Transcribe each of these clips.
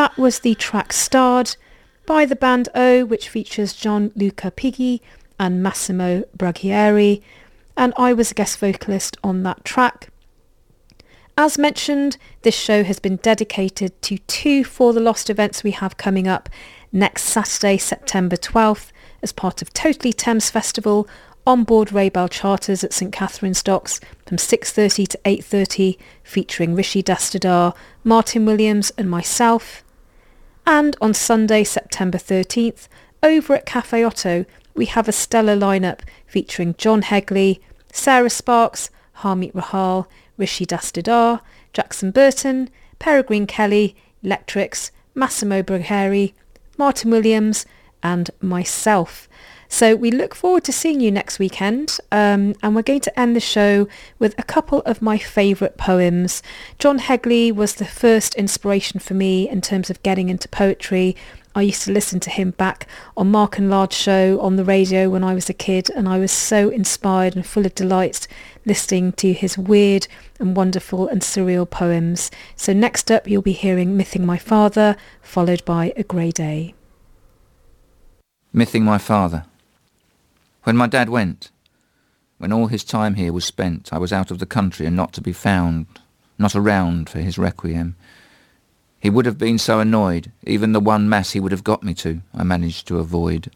that was the track Starred by the band O, which features Gianluca Pighi and Massimo Brachieri, and I was a guest vocalist on that track. As mentioned, this show has been dedicated to 2 For the Lost events we have coming up next Saturday, September 12th, as part of Totally Thames Festival on board Raybell Charters at St Catherine's Docks from 6:30 to 8:30, featuring Rishi Dastadar, Martin Williams and myself. And on Sunday, September 13th, over at Cafe Otto, we have a stellar lineup featuring John Hegley, Sarah Sparks, Harmeet Rahal, Rishi Dastadar, Jackson Burton, Peregrine Kelly, Electrics, Massimo Brachieri, Martin Williams and myself. So we look forward to seeing you next weekend, and we're going to end the show with a couple of my favourite poems. John Hegley was the first inspiration for me in terms of getting into poetry. I used to listen to him back on Mark and Lard show on the radio when I was a kid, and I was so inspired and full of delight listening to his weird and wonderful and surreal poems. So next up you'll be hearing Mything My Father, followed by A Grey Day. Mything My Father. When my dad went, when all his time here was spent, I was out of the country and not to be found, not around for his requiem. He would have been so annoyed, even the one mass he would have got me to, I managed to avoid.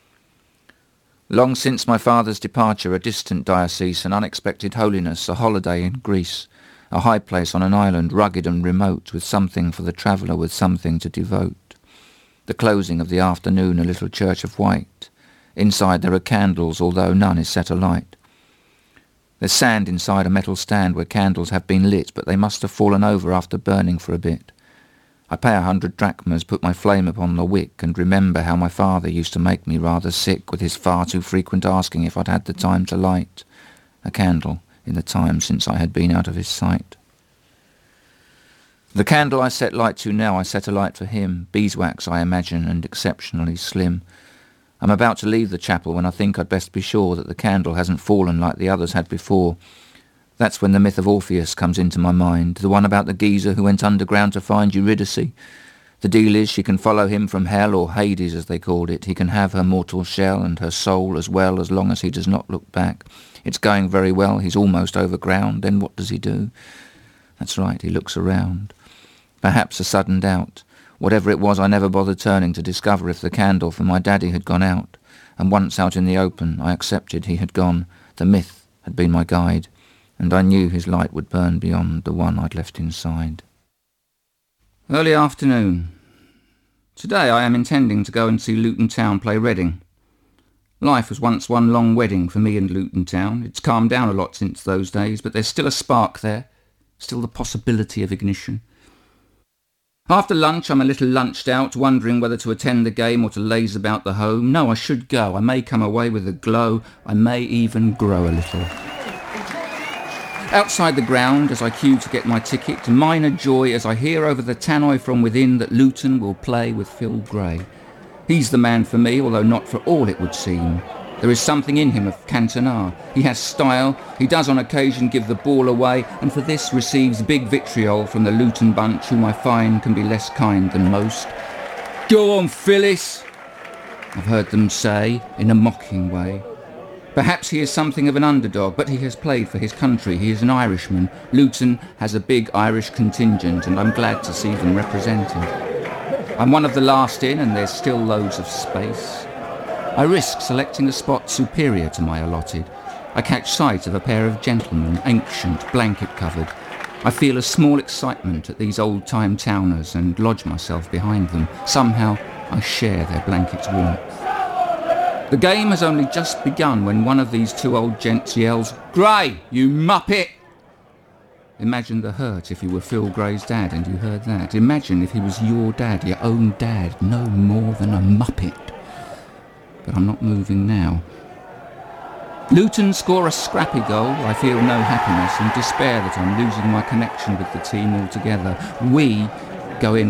Long since my father's departure, a distant diocese, an unexpected holiness, a holiday in Greece, a high place on an island, rugged and remote, with something for the traveller, with something to devote. The closing of the afternoon, a little church of white. Inside there are candles, although none is set alight. There's sand inside a metal stand where candles have been lit, but they must have fallen over after burning for a bit. I pay 100 drachmas, put my flame upon the wick, and remember how my father used to make me rather sick with his far too frequent asking if I'd had the time to light a candle in the time since I had been out of his sight. The candle I set light to now I set alight for him, beeswax I imagine, and exceptionally slim. I'm about to leave the chapel when I think I'd best be sure that the candle hasn't fallen like the others had before. That's when the myth of Orpheus comes into my mind, the one about the geezer who went underground to find Eurydice. The deal is she can follow him from hell, or Hades as they called it. He can have her mortal shell and her soul as well, as long as he does not look back. It's going very well, he's almost over ground. Then what does he do? That's right, he looks around. Perhaps a sudden doubt. Whatever it was, I never bothered turning to discover if the candle for my daddy had gone out, and once out in the open I accepted he had gone. The myth had been my guide, and I knew his light would burn beyond the one I'd left inside. Early afternoon. Today I am intending to go and see Luton Town play Reading. Life was once one long wedding for me and Luton Town. It's calmed down a lot since those days, but there's still a spark there, still the possibility of ignition. After lunch, I'm a little lunched out, wondering whether to attend the game or to laze about the home. No, I should go. I may come away with a glow. I may even grow a little. Outside the ground, as I queue to get my ticket, minor joy as I hear over the tannoy from within that Luton will play with Phil Gray. He's the man for me, although not for all it would seem. There is something in him of Cantona. He has style, he does on occasion give the ball away, and for this receives big vitriol from the Luton bunch, whom I find can be less kind than most. "Go on, Phyllis," I've heard them say, in a mocking way. Perhaps he is something of an underdog, but he has played for his country. He is an Irishman. Luton has a big Irish contingent, and I'm glad to see them represented. I'm one of the last in, and there's still loads of space. I risk selecting a spot superior to my allotted. I catch sight of a pair of gentlemen, ancient, blanket-covered. I feel a small excitement at these old-time towners and lodge myself behind them. Somehow I share their blanket's warmth. The game has only just begun when one of these two old gents yells, "Gray, you muppet!" Imagine the hurt if you were Phil Gray's dad and you heard that. Imagine if he was your dad, your own dad, no more than a muppet. But I'm not moving now. Luton score a scrappy goal. I feel no happiness and despair that I'm losing my connection with the team altogether. We go in